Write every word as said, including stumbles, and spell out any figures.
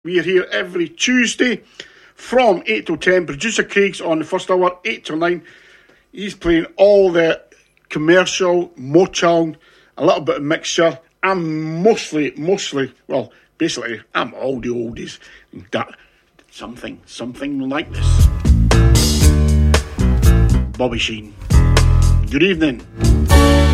We are here every Tuesday from eight till ten. Producer Craig's on the first hour, eight till nine. He's playing all the commercial, Motown, a little bit of mixture. I'm mostly, mostly, well, basically, I'm all the oldies. That, something, something like this. Bobby Sheen. Good evening.